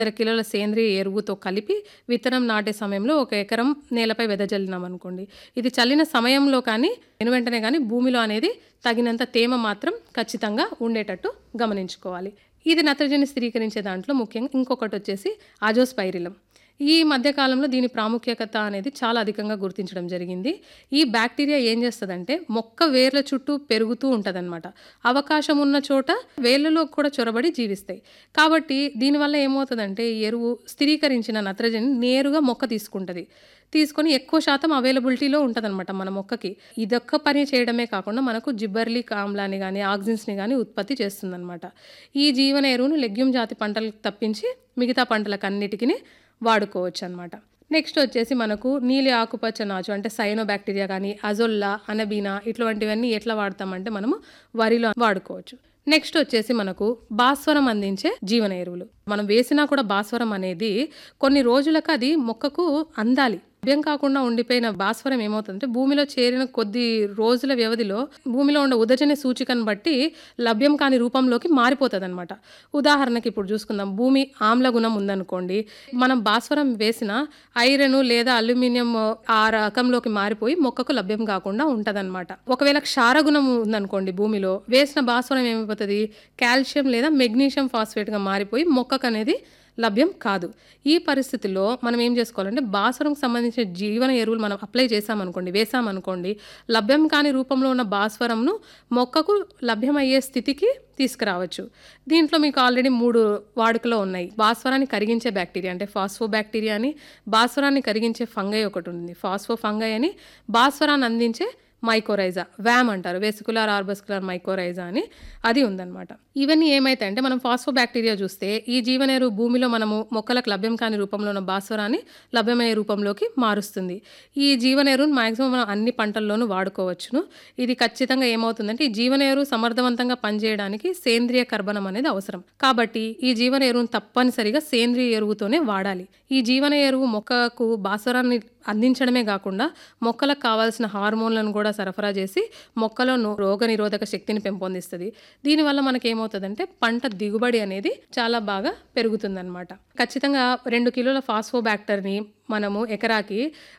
కిలోల సేంద్రియ ఎరువుతో కలిపి విత్తనం నాటే సమయంలో 1 ఎకరం నేలపై వెదజల్లినామనుకోండి. ఇది చల్లిన సమయంలో కానీ, వెనువెంటనే గానీ భూమిలో అనేది తగినంత తేమ మాత్రం ఖచ్చితంగా ఉండేటట్టు గమనించుకోవాలి. ఇది నత్రజని స్థిరీకరించే దాంట్లో ముఖ్యంగా ఇంకొకటొచ్చేసి అజోస్పైరిలం. ఈ మధ్య కాలంలో దీని ప్రాముఖ్యత అనేది చాలా అధికంగా గుర్తించడం జరిగింది. ఈ బ్యాక్టీరియా ఏం చేస్తదంటే మొక్క వేర్ల చుట్టూ పెరుగుతూ ఉంటదనమాట. అవకాశం ఉన్న చోట వేర్లలో కూడా చొరబడి జీవిస్తాయి. కాబట్టి దీనివల్ల ఏమవుతదంటే ఈ ఎరువు స్థిరీకరించిన నత్రజని నేరుగా మొక్క తీసుకుంటది. తీసుకొని ఎక్కువ శాతం అవైలబిలిటీలో ఉంటదనమాట మన మొక్కకి. ఇదొక్క పని చేయడమే కాకుండా మనకు జిబ్బర్లిక్ ఆమ్లాన్ని గానీ, ఆక్సిన్స్‌ని గానీ ఉత్పత్తి చేస్తుందనమాట. ఈ జీవన ఎరువును లెగ్యూమ్ జాతి పంటలకు తప్పించి మిగతా పంటలకన్నిటికిని వాడుకోవచ్చనమాట. నెక్స్ట్ వచ్చేసి మనకు నీలి ఆకుపచ్చ నాచు అంటే సైనోబాక్టీరియా కానీ, అజొల్లా, అనబీనా ఇటువంటివన్నీ ఎట్లా వాడతామంటే మనము వరిలో వాడుకోవచ్చు. నెక్స్ట్ వచ్చేసి మనకు భాస్వరం అందించే జీవన ఎరువులు. మనం వేసినా కూడా భాస్వరం అనేది కొన్ని రోజులకు అది మొక్కకు అందాలి. లభ్యం కాకుండా ఉండిపోయిన భాస్వరం ఏమవుతుందంటే భూమిలో చేరిన కొద్ది రోజుల వ్యవధిలో భూమిలో ఉండే ఉదజని సూచికను బట్టి లభ్యం కాని రూపంలోకి మారిపోతుందన్నమాట. ఉదాహరణకి ఇప్పుడు చూసుకుందాం, భూమి ఆమ్ల గుణం ఉందనుకోండి, మనం భాస్వరం వేసిన ఐరన్ లేదా అల్యూమినియం ఆ రకంలోకి మారిపోయి మొక్కకు లభ్యం కాకుండా ఉంటదన్నమాట. ఒకవేళ క్షారగుణం ఉందనుకోండి, భూమిలో వేసిన భాస్వరం ఏమైపోతుంది, కాల్షియం లేదా మెగ్నీషియం ఫాస్ఫేట్గా మారిపోయి మొక్కకు అనేది లభ్యం కాదు. ఈ పరిస్థితిలో మనం ఏం చేసుకోవాలంటే భాస్వరంకి సంబంధించిన జీవన ఎరువులు మనం అప్లై చేసామనుకోండి, వేసామనుకోండి, లభ్యం కాని రూపంలో ఉన్న భాస్వరంను మొక్కకు లభ్యమయ్యే స్థితికి తీసుకురావచ్చు. దీంట్లో మీకు ఆల్రెడీ 3 వాడుకలో ఉన్నాయి. భాస్వరాన్ని కరిగించే బ్యాక్టీరియా అంటే ఫాస్ఫో బ్యాక్టీరియా అని, భాస్వరాన్ని కరిగించే ఫంగై ఒకటి ఉంది, ఫాస్ఫో ఫంగై అని, భాస్వరాన్ని అందించే మైకోరైజా, వ్యామ్ అంటారు, వెసికులర్ ఆర్బస్కులర్ మైకోరైజా అని అది ఉందన్నమాట. ఇవన్నీ ఏమైతాయంటే మనం ఫాస్ఫో బ్యాక్టీరియా చూస్తే ఈ జీవనేరు భూమిలో మనము మొక్కలకు లభ్యం కాని రూపంలో ఉన్న భాస్వరాన్ని లభ్యమయ్యే రూపంలోకి మారుస్తుంది. ఈ జీవనేరును మాక్సిమం మనం అన్ని పంటల్లోనూ వాడుకోవచ్చును. ఇది ఖచ్చితంగా ఏమవుతుందంటే ఈ జీవనేరు సమర్థవంతంగా పనిచేయడానికి సేంద్రియ కర్బనం అనేది అవసరం. కాబట్టి ఈ జీవన ఎరువును తప్పనిసరిగా సేంద్రియ ఎరువుతోనే వాడాలి. ఈ జీవన ఎరువు మొక్కకు భాస్వరాన్ని అందించడమే కాకుండా మొక్కలకు కావాల్సిన హార్మోన్లను కూడా సరఫరా చేసి మొక్కలో రోగ నిరోధక శక్తిని పెంపొందిస్తుంది. దీనివల్ల మనకి ఏమవుతుందంటే పంట దిగుబడి అనేది చాలా బాగా పెరుగుతుందన్నమాట. ఖచ్చితంగా 2 కిలోల ఫాస్ఫోబాక్టర్ని మనము ఎకరాకి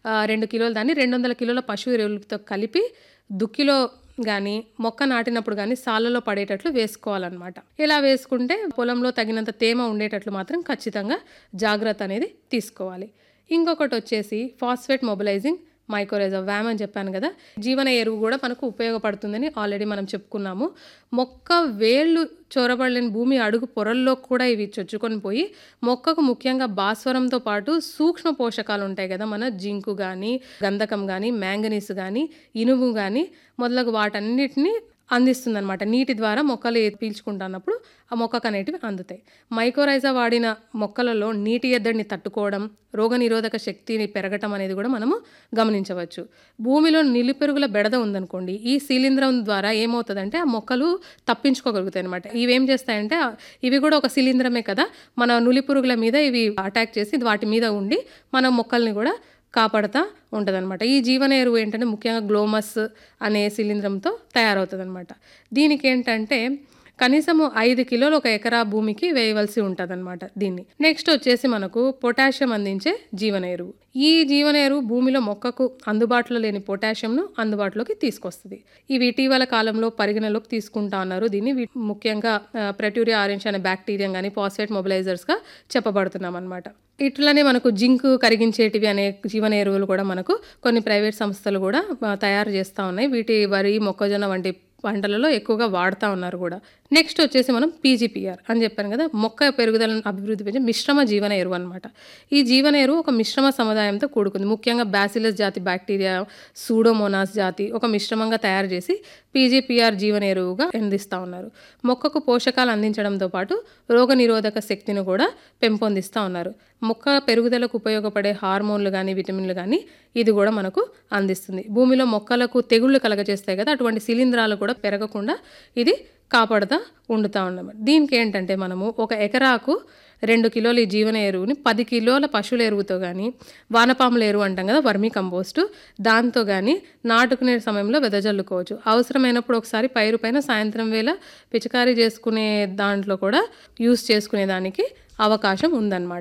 2 కిలోలు దాన్ని 200 కిలోల పశువు ఎరువులతో కలిపి దుక్కిలో కానీ మొక్క నాటినప్పుడు కానీ సాళ్ళలో పడేటట్లు వేసుకోవాలన్నమాట. ఇలా వేసుకుంటే పొలంలో తగినంత తేమ ఉండేటట్లు మాత్రం ఖచ్చితంగా జాగ్రత్త అనేది తీసుకోవాలి. ఇంకొకటి వచ్చేసి ఫాస్ఫేట్ మొబిలైజింగ్ మైకోరైజా, వ్యామ్ అని చెప్పాను కదా. జీవన ఎరువు కూడా మనకు ఉపయోగపడుతుందని ఆల్రెడీ మనం చెప్పుకున్నాము. మొక్క వేళ్ళు చొరబడలేని భూమి అడుగు పొరల్లో కూడా ఇవి చొచ్చుకొని పోయి మొక్కకు ముఖ్యంగా భాస్వరంతో పాటు సూక్ష్మ పోషకాలు ఉంటాయి కదా, మన జింకు కానీ, గంధకం కానీ, మ్యాంగనీస్ కానీ, ఇనుము కానీ మొదలగు వాటన్నిటిని అందిస్తుందన్నమాట. నీటి ద్వారా మొక్కలు పీల్చుకుంటున్నప్పుడు ఆ మొక్కకు అనేటివి అందుతాయి. మైకోరైజా వాడిన మొక్కలలో నీటి ఎద్దడిని తట్టుకోవడం, రోగనిరోధక శక్తిని పెరగటం అనేది కూడా మనము గమనించవచ్చు. భూమిలో నిలిపెరుగుల బెడద ఉందనుకోండి, ఈ శిలీంధ్రం ద్వారా ఏమవుతుందంటే ఆ మొక్కలు తప్పించుకోగలుగుతాయి అనమాట. ఇవేం చేస్తాయంటే ఇవి కూడా ఒక శిలీంధ్రమే కదా, మన నులిపురుగుల మీద ఇవి అటాక్ చేసి వాటి మీద ఉండి మన మొక్కల్ని కూడా కాపాడుతూ ఉంటుందన్నమాట. ఈ జీవన ఎరువు ఏంటంటే ముఖ్యంగా గ్లోమస్ అనే శిలీంధ్రంతో తయారవుతుందన్నమాట. దీనికి ఏంటంటే కనీసము 5 కిలోలు 1 ఎకరా భూమికి వేయవలసి ఉంటుందన్నమాట దీన్ని. నెక్స్ట్ వచ్చేసి మనకు పొటాషియం అందించే జీవన ఎరువు. ఈ జీవన ఎరువు భూమిలో మొక్కకు అందుబాటులో లేని పొటాషియంను అందుబాటులోకి తీసుకొస్తుంది. ఇవి ఇటీవల కాలంలో పరిగణలోకి తీసుకుంటా ఉన్నారు. దీన్ని ముఖ్యంగా ప్రెట్యూరియా ఆరెంజ్ అనే బ్యాక్టీరియా కానీ ఫాస్ఫేట్ మొబిలైజర్స్గా చెప్పబడుతున్నాం అనమాట. ఇట్లనే మనకు జింక్ కరిగించేటివి అనే జీవన ఎరువులు కూడా మనకు కొన్ని ప్రైవేట్ సంస్థలు కూడా తయారు చేస్తూ ఉన్నాయి. వీటి వరి, మొక్కజొన్న వంటి పంటలలో ఎక్కువగా వాడుతూ ఉన్నారు కూడా. నెక్స్ట్ వచ్చేసి మనం పీజీపీఆర్ అని చెప్పాను కదా, మొక్క పెరుగుదలను అభివృద్ధి పెంచే మిశ్రమ జీవన ఎరువు అనమాట. ఈ జీవన ఎరువు ఒక మిశ్రమ సముదాయంతో కూడుకుంది. ముఖ్యంగా బ్యాసిలస్ జాతి బ్యాక్టీరియా, సూడోమోనాస్ జాతి ఒక మిశ్రమంగా తయారు చేసి పీజీపీఆర్ జీవన ఎరువుగా అందిస్తూ ఉన్నారు. మొక్కకు పోషకాలు అందించడంతో పాటు రోగ నిరోధక శక్తిని కూడా పెంపొందిస్తూ ఉన్నారు. మొక్క పెరుగుదలకు ఉపయోగపడే హార్మోన్లు కానీ, విటమిన్లు కానీ ఇది కూడా మనకు అందిస్తుంది. భూమిలో మొక్కలకు తెగుళ్ళు కలగజేస్తాయి కదా, అటువంటి శిలీంధ్రాలు కూడా పెరగకుండా ఇది కాపాడుతూ ఉండుతూ ఉన్నాం. దీనికి ఏంటంటే మనము 1 ఎకరాకు 2 కిలోల ఈ జీవన ఎరువుని 10 కిలోల పశువుల ఎరువుతో కానీ, వానపాముల ఎరువు అంటాం కదా, వర్మీ కంపోస్టు, దాంతో కానీ నాటుకునే సమయంలో వెదజల్లుకోవచ్చు. అవసరమైనప్పుడు ఒకసారి పైరు పైన సాయంత్రం వేళ పిచికారీ చేసుకునే దాంట్లో కూడా యూస్ చేసుకునే దానికి అవకాశం ఉందన్నమాట.